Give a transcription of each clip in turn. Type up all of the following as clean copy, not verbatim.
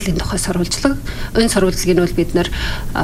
тухай сурвалжлага. Энэ сурвалжлагыг нь бол бид нэр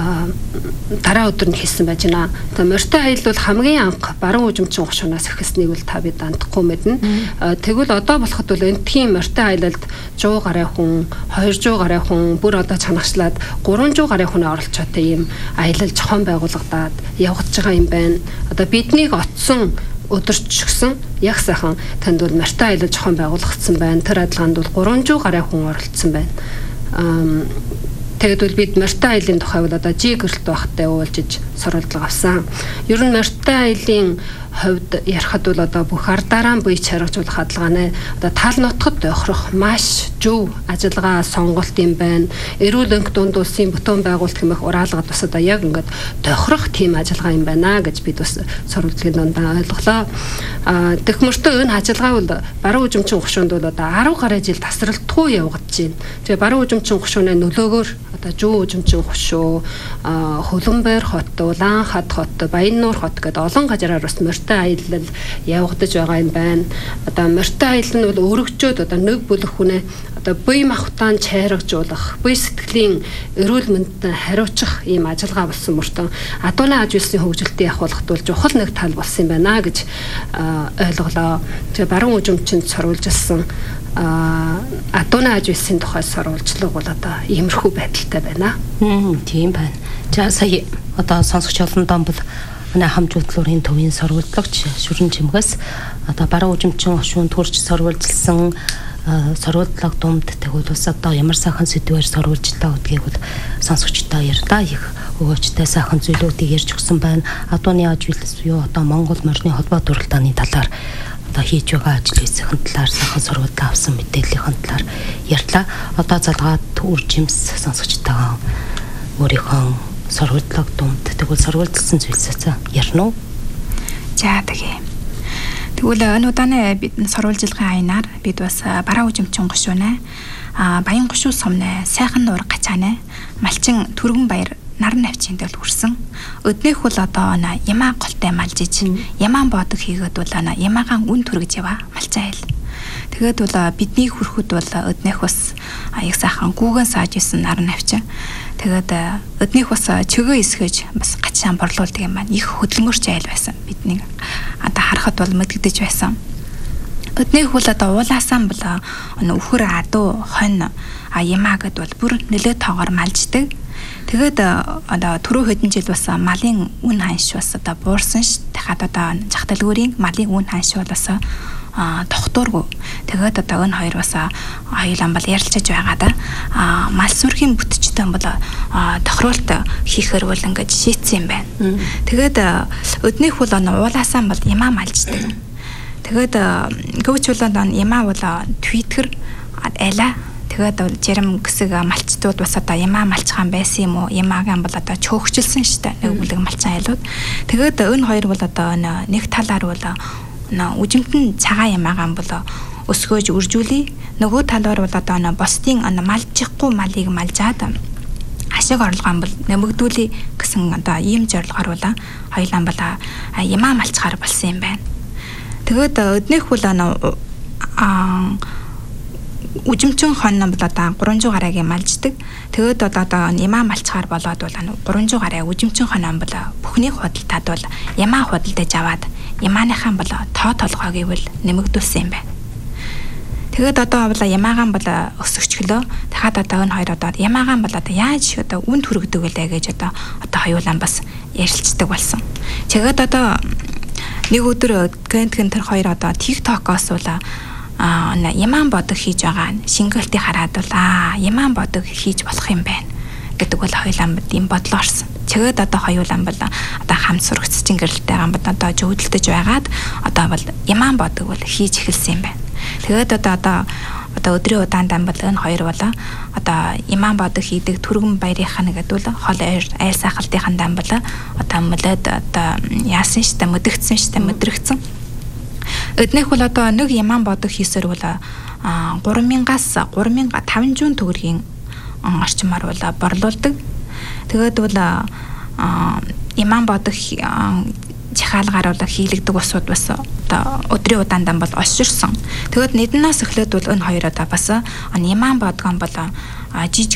дараа өдөр нь хийсэн байж байна. Тэгээ морьтой аялал бол хамгийн анх баруун хөгжимчин ухшуунаас эхэлснийг бол та бид андахгүй мэднэ. Тэгвэл одоо болоход бол энтхийн морьтой аялалд 100 гаруй хүн, 200 гаруй хүн, бүр одоо чанагшлаад 300 гаруй хүний оролцоотой ийм аялал зохион байгуулагдаад явагдаж байгаа юм байна. Одоо биднийг отсон өдөрчгсөн яг сайхан танд бол морьтой аялал зохион байгуулагдсан байна. Тэр адилгаанд бол 300 гаруй хүн оролцсон байна. Тэгээд бол бид морьтой аяллаа тухай бол одоо жигэрт байхтай уулзж сурвалжлага авсан. Ер нь морьтой аяллаа хувьд ярихад бол одоо бүх ардараа буй чаргажуулах хаалгааны одоо тал нутгад тохирох маш зөв ажиллагаа сонголт юм байна. Эрүүл өнгө дунд улсын бүтээн байгуулалт хэмээх ураалгад бас одоо яг ингээд тохирох тийм ажиллагаа юм байна гэж бид бас сурвалжлагын дундаа ойлголоо. Дэх мөртөө энэ ажиллагаа бол баруун хөгжимчин ухшуунд бол одоо 10 гаруй жил тасралтгүй явагдаж байна. Тэгээ баруун хөгжимчин ухшууны нөлөөгөөр одоо зүүн хөгжимчин ухшуу, Хөлбөмбөр хот, Улаанхад хот, Баяннуур хот гэдэг олон газараар бас морьтой аялал явагдаж байгаа юм байна. Одоо морьтой аялал нь бол өргөжөөд одоо нэг бүлэг хүнээ одоо бие махбодоо чайрагжуулах, бие сэтгэлийн эрүүл мэндэд хариуцах ийм ажиллагаа болсон мөртөө адууны аж үйлсийн хөгжилтийг ахуулахад бол чухал нэг тал болсон юм байна гэж ойлголоо. Тэгээ баруун хөгжимчинд сурвалжилсан адууны аж үйлсийн тухай сурвалжлага бол одоо иймэрхүү байдалтай байна. Тийм байна. За сая одоо сонсогч олондоо бол хамжуудлын төвийн сурвалжлагч Шүрэн Жимгээс одоо баруун хөгжимчин ухшуунд төрж сурвалжилсан сурвалжлага дунд тэгвэл бас одоо ямар сайхан сэдвээр сурвалжлаа гэдгийг бол сонсогчдоо ярьдаа их өгөөжтэй сайхан зүйлүүдийг ярьж өгсөн байна. Адууны аж үйлс буюу одоо Монгол морины холбоо дуралдааны талаар одоо хийж байгаа ажил хэсгийн талаар сайхан сурвалжлага авсан мэдээллийн талаар ярьлаа. Одоо залгаад үржимс сонсогчтойгоо өөрийнхөө сурвалжлага дунд тэгвэл сурвалжилсан зүйлсээ ярина уу? За тэгвэл энэ удааны бид сурвалжлагын аянаар бид бас бараа хөгжимчин гушуунаа Баян гушуу сумнаа сайхан нуур гачаанаа малчин түргэн баяр наран навчинд л хүрсэн. Өднөх бол одоо ямаа голтой малжиж ямаан бодог хийгээд бол ямаагаан үн түргэж яваа малчаа хэл. Тэгээд бол бидний хүрхэд бол өднөх бас аяг сайхан гүүгэн сааж исэн наран навчин. Тэгээд өднөх бас чөгөө эсгэж бас гачаан борлуулдаг юм байна. Их хөдөлмөрч айл байсан. Бидний одоо харахад бол мэддэж байсан. Өднөх бол одоо уулаасан бол өхөр адуу хонь ямаа гэд бол бүр нэлээд тоогоор малждаг. Тэгээд одоо түрүү хэдэн жил бас малын үн ханш бас одоо буурсан ш. Дахиад одоо зах дэлгүүрийн малын үн ханш бол бас тогтуургүй. Тэгээд одоо энэ хоёр бас хоёулаа бол ярилцаж байгаа да. Мал сүрхийн бүтчтэй бол тохируулалт хийхээр бол ингэж шийдсэн юм байна. Тэгээд өднөх бол уулаасан бол ямаа малждаг. Тэгээд гөвч бол ямаа бол твитгэр айла. Тэгээд жирам гэсэг малчтууд бас одоо ямаа малчхан байсан юм уу? Ямаагаан бол одоо чөөгчлсөн штэ нэг бүлэг малчин айлууд. Тэгээд энэ хоёр бол одоо нэг талаар бол үжимтэн цагаан ямаагаан бол өсгөөж үржүүлээ. Нөгөө талаар бол одоо босдын малжихгүй малыг малжаад ашиг орлогоон бол нэмэгдүүлээ гэсэн одоо ийм зорилгоор бол хоёулаа бол ямаа малчхаар болсон юм байна. Тэгээд өднөх бол үжимчин хон бол одоо 300 гарайг малждаг. Тэгээд одоо ямаа малчхаар болоод бол 300 гарай үжимчин хон бол бүхний худалдаад бол ямаа худалдаж аваад ямааныхан бол тоо толгоо гэвэл нэмэгдүүлсэн юм байна. Тэгээд одоо бол ямаагаан бол өсөгчлөө. Дахиад одоо энэ хоёр одоо ямаагаан бол одоо яаж одоо үн түргдэг вэ гэж одоо хоёулаа бас ярилцдаг болсон. Тэгээд одоо нэг өдөр гэнтхэн тэр хоёр одоо TikTok-оос бол ямаан бодог хийж байгаа шингэлтийг хараад бол ямаан бодог хийж болох юм байна гэдэг бол хоёулаа ийм бодлоо орсон. Тэгээд одоо хоёулаа бол одоо хамт сурагчдын гэрэлтэйгаан бол одоо зөвлөлдөж байгаад одоо бол ямаан бодог бол хийж эхэлсэн юм байна. Тэгээд одоо өдрийн удаандан бол энэ хоёр бол одоо ямаан бодог хийдэг түргэн баярынхаа нэгэд бол хол айл сайхалтынхаа дан бол одоо мөлөд одоо яасан штэ mëдэгцсэн штэ мэдрэгцэн. Өднөх бол одоо нэг ямаан бодог хийсээр бол 3,000-аас 3,500 төгрөгийн орчмоор бол борлуулдаг. Тэгээд бол ямаан бодог захиалгаар бол хийлэгдэг усуд бас одоо өдрийн удаандан бол олширсан. Тэгэд Нэднээс эхлээд бол энэ хоёр одоо бас Яман бодгон бол жижиг